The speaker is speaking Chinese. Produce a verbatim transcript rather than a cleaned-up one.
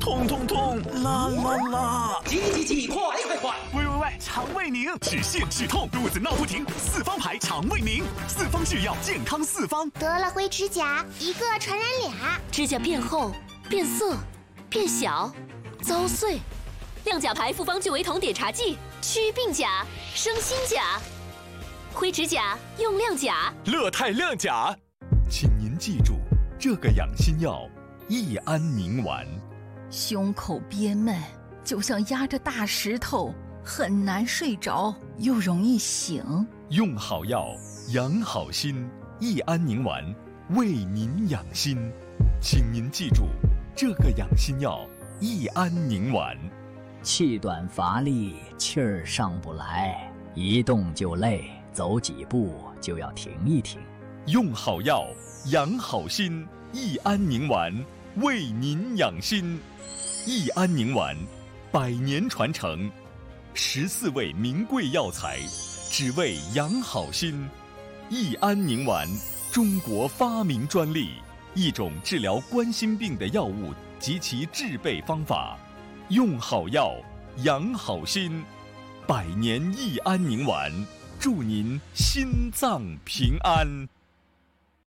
痛痛痛，啦啦啦！ 急急急，快快快！ 喂喂喂，肠胃宁，止泻止痛，肚子闹不停，四方牌肠胃宁，四方是药，健康四方。 得了灰指甲，一个传染俩， 指甲变厚、变色、变小、遭碎。亮甲牌复方聚维酮碘茶剂，祛病甲，生新甲。灰指甲用亮甲， 乐泰亮甲。请您记住，这个养心药益安宁丸。 胸口憋闷，就像压着大石头，很难睡着，又容易醒。 用好药，养好心，益安宁丸为您养心。请您记住，这个养心药益安宁丸。 气短乏力，气儿上不来，一动就累，走几步就要停一停。 用好药，养好心，益安宁丸为您养心。益安宁丸，百年传承，十四味名贵药材，只为养好心。益安宁丸，中国发明专利，一种治疗冠心病的药物及其制备方法。用好药，养好心，百年益安宁丸，祝您心脏平安。